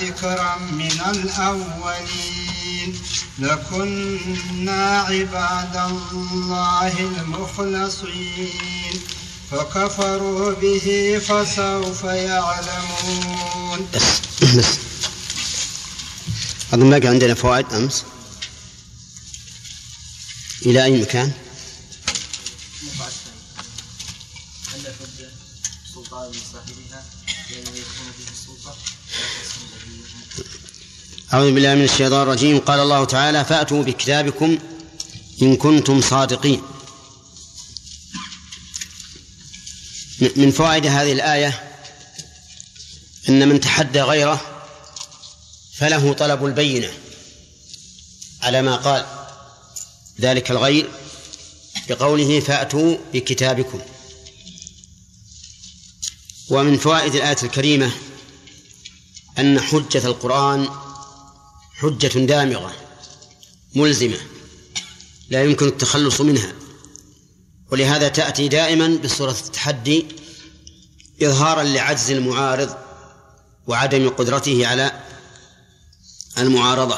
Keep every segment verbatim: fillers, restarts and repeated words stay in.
ذكرا من الأولين لكنا عباد الله المخلصين فكفروا به فسوف يعلمون. بس بس أظن باقي عندنا فوائد أمس إلى أي مكان؟ أعوذ بالله من الشيطان الرجيم. قال الله تعالى: فأتوا بكتابكم إن كنتم صادقين. من فوائد هذه الآية أن من تحدى غيره فله طلب البينة على ما قال ذلك الغير بقوله: فأتوا بكتابكم. ومن فوائد الآية الكريمة أن حجة القرآن حجة دامغة ملزمة لا يمكن التخلص منها، ولهذا تأتي دائما بصورة التحدي إظهارا لعجز المعارض وعدم قدرته على المعارضة.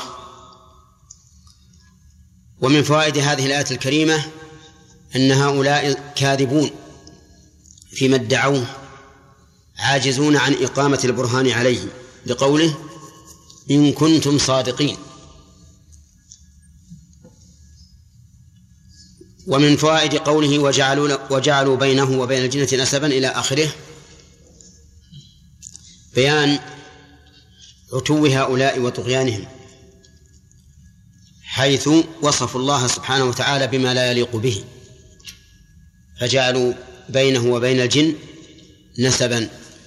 ومن فوائد هذه الآية الكريمة أن هؤلاء كاذبون فيما ادعوه، عاجزون عن إقامة البرهان عليه لقوله: إن كنتم صادقين. ومن فوائد قوله: وجعلوا, وجعلوا بينه وبين الجنة نسبا إلى آخره بيان عتو هؤلاء وطغيانهم، حيث وصفوا الله سبحانه وتعالى بما لا يليق به، فجعلوا بينه وبين الجن نسبا.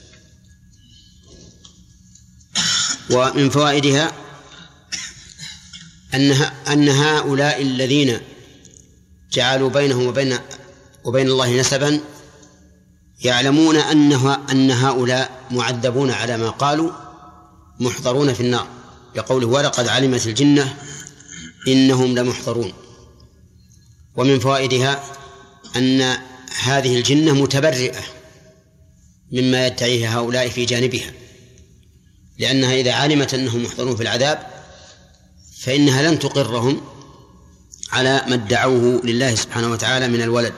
ومن فوائدها أن هؤلاء الذين جعلوا بينه وبين وبين الله نسبا يعلمون أنه أن هؤلاء معذبون على ما قالوا محضرون في النار، يقول: ولقد علمت الجنة إنهم لمحضرون. ومن فوائدها أن هذه الجنة متبرئة مما يدعيه هؤلاء في جانبها، لأنها إذا علمت أنهم محضرون في العذاب فإنها لن تقرهم على ما ادعوه لله سبحانه وتعالى من الولد.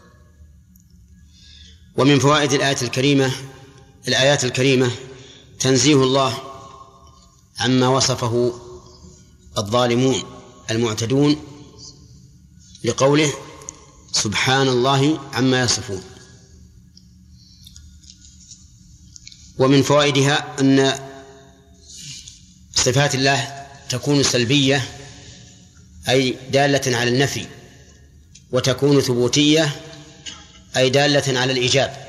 ومن فوائد الآية الكريمة الآيات الكريمة تنزيه الله عما وصفه الظالمون المعتدون لقوله: سبحان الله عما يصفون. ومن فوائدها أن صفات الله تكون سلبية أي دالة على النفي، وتكون ثبوتية أي دالة على الإيجاب.